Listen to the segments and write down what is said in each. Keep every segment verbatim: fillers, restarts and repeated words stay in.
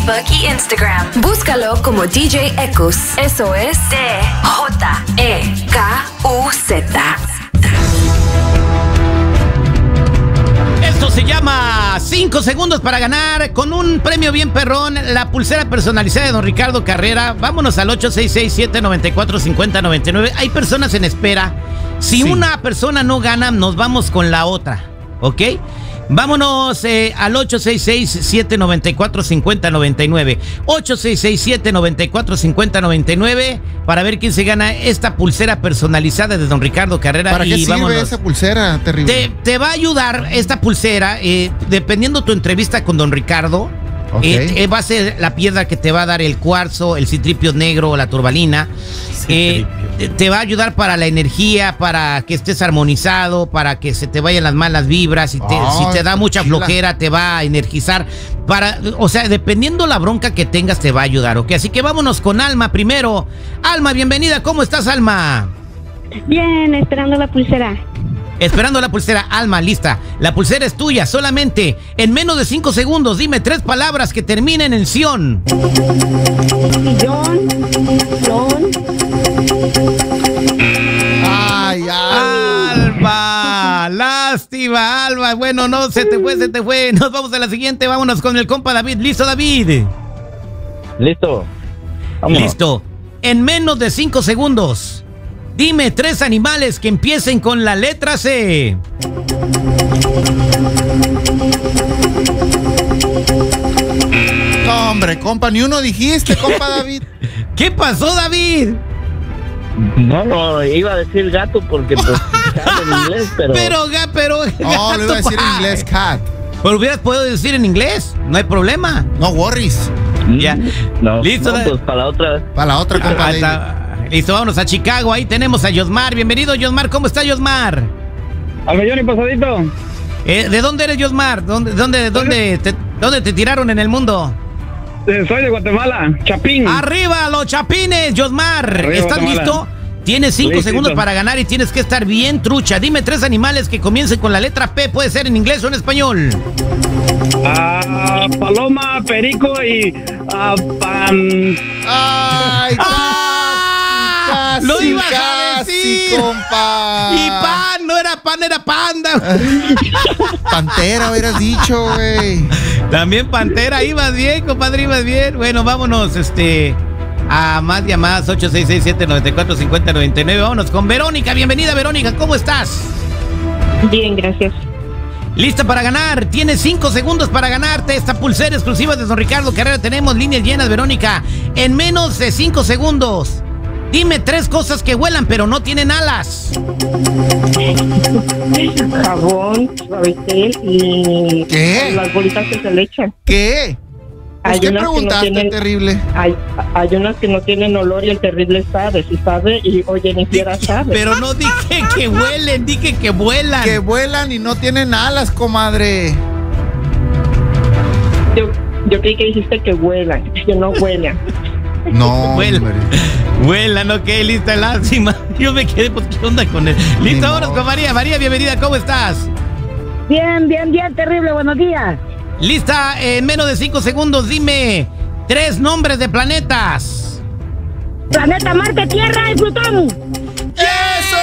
Facebook y Instagram. Búscalo como D J Ekus. Eso es D J E K U Z. Esto se llama cinco segundos para ganar con un premio bien perrón, la pulsera personalizada de Don Ricardo Carrera. Vámonos al ocho seis seis, siete nueve cuatro, cinco cero nueve nueve. Hay personas en espera. Si sí. una persona no gana, nos vamos con la otra, ¿ok? Vámonos eh, al ocho seis seis, siete nueve cuatro, cinco cero nueve nueve. ocho seis seis, siete nueve cuatro, cinco cero nueve nueve para ver quién se gana esta pulsera personalizada de Don Ricardo Carrera. ¿Para y qué sirve vámonos. esa pulsera terrible? Te, te va a ayudar esta pulsera, eh, dependiendo tu entrevista con Don Ricardo. Okay. Eh, va a ser la piedra que te va a dar el cuarzo, el citripio negro o la turbalina. Eh, te va a ayudar para la energía, para que estés armonizado, para que se te vayan las malas vibras. Si te, oh, si te da mucha chila. flojera, te va a energizar. Para, o sea, dependiendo la bronca que tengas, te va a ayudar, ¿ok? Así que vámonos con Alma primero. Alma, bienvenida. ¿Cómo estás, Alma? Bien, esperando la pulsera. Esperando la pulsera. Alma, lista. La pulsera es tuya. Solamente en menos de cinco segundos, dime tres palabras que terminen en Sion. Sillón, Sion. Ay, ay. Alma, lástima, Alma. Bueno, no, se te fue, se te fue. Nos vamos a la siguiente. Vámonos con el compa David. ¿Listo, David? Listo. Vámonos. Listo. En menos de cinco segundos, dime tres animales que empiecen con la letra C. No, hombre, compa, ni uno dijiste, compa David. ¿Qué pasó, David? No, no, iba a decir gato porque pues en inglés, pero... Pero, ga, pero... No, lo iba a decir en inglés, cat. Pero hubieras podido decir en inglés, no hay problema. No worries. Ya. No, Listo. No, pues para la otra. Para la otra, compa David. Listo, vámonos a Chicago. Ahí tenemos a Yosmar. Bienvenido, Yosmar. ¿Cómo está, Yosmar? Al millón y pasadito. Eh, ¿De dónde eres, Yosmar? ¿Dónde, dónde, dónde, te, ¿Dónde te tiraron en el mundo? Eh, soy de Guatemala, Chapín. ¡Arriba, los chapines, Yosmar! Arriba, ¿Estás Guatemala. listo? Tienes cinco Listito. segundos para ganar y tienes que estar bien trucha. Dime tres animales que comiencen con la letra P. Puede ser en inglés o en español. Ah, paloma, perico y ah, pan. Ay, ¡Ah! casi, ¡Lo ibas a casi, decir! compa. Y pan, no era pan, era panda. Pantera, hubieras dicho, güey. También pantera, ibas bien, compadre, ibas bien. Bueno, vámonos, este... a más llamadas, ocho seis seis, siete nueve cuatro, cinco cero nueve nueve. Vámonos con Verónica. Bienvenida, Verónica. ¿Cómo estás? Bien, gracias. Lista para ganar. Tienes cinco segundos para ganarte esta pulsera exclusiva de Don Ricardo Carrera. Tenemos líneas llenas, Verónica. En menos de cinco segundos, dime tres cosas que vuelan pero no tienen alas. Jabón, suavitel y ¿Qué? las bolitas que se le echan. ¿Qué? Pues, Hay ¿qué unas que no preguntaste, tienen- terrible? Hay, hay unas que no tienen olor y el terrible sabe, si sabe y oye, ni siquiera sabe. Pero no dije que huelen, dije que vuelan. Que vuelan y no tienen alas, comadre. Yo, yo creí que dijiste que huelan, que no huelan. No, Vuelan. hombre. Vuelan, ok, lista, lástima. Yo me quedé, pues, ¿qué onda con él? Ni Listo, modo. vámonos con María. María, bienvenida, ¿cómo estás? Bien, bien, bien, terrible, buenos días. Lista, en menos de cinco segundos, dime tres nombres de planetas. Planeta Marte, Tierra y Plutón. ¡Eso!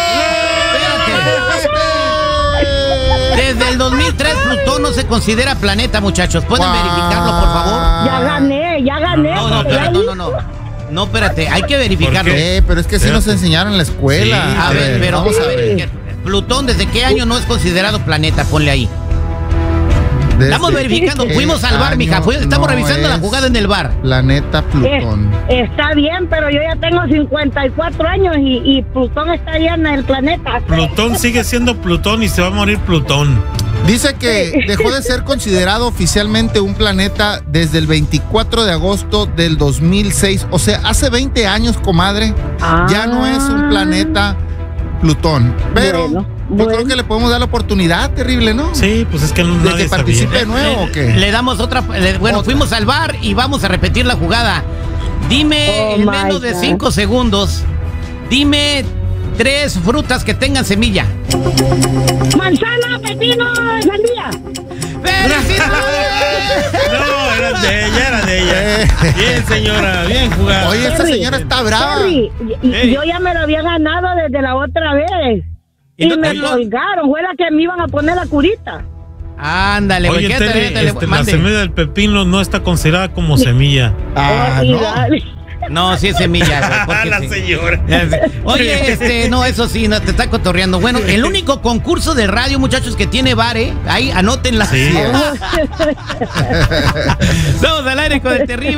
Desde el dos mil tres, Plutón no se considera planeta, muchachos. ¿Pueden Guau. verificarlo, por favor? Ya gané, ya gané. No, no, espérate, no, no, no. No, espérate, hay que verificarlo. Eh, pero es que sí nos enseñaron en la escuela. Sí, a ver, pero vamos a ver. Plutón, ¿desde qué año no es considerado planeta? Ponle ahí. ¿Desde Estamos verificando, qué fuimos al bar, mija. año Fui- estamos no revisando la es jugada en el bar. Planeta Plutón. Eh, está bien, pero yo ya tengo cincuenta y cuatro años y, y Plutón estaría en el planeta. Plutón sigue siendo Plutón y se va a morir Plutón. Dice que dejó de ser considerado oficialmente un planeta desde el veinticuatro de agosto del dos mil seis. O sea, hace veinte años, comadre, Ah. ya no es un planeta Plutón. Pero Bueno, yo bueno. creo que le podemos dar la oportunidad, terrible, ¿no? Sí, pues es que no, De nadie que participe sabía. de nuevo o qué. Le damos otra. le- bueno, Otra. fuimos al bar y vamos a repetir la jugada. Dime Oh, en my menos de God. cinco segundos. Dime tres frutas que tengan semilla. Manzana, pepino, sandía. Felicito. No, era de ella, era de ella. Bien, señora, bien jugada. Oye, esta señora está brava. Terry, y- y- Ey. yo ya me lo había ganado desde la otra vez. ¿Y Y, no- me oye? colgaron, fue la que me iban a poner la curita. Ándale, güey. Oye, quédate, Terry, quédate, este, la mande. semilla del pepino no está considerada como semilla. Ah, Y no. dale. No, sí es semilla, güey. porque la sí. señora. Oye, este, no, eso sí, no, te está cotorreando. Bueno, el único concurso de radio, muchachos, que tiene bar, ¿eh? Ahí, anótenla. Sí. Estamos al aire con el terrible.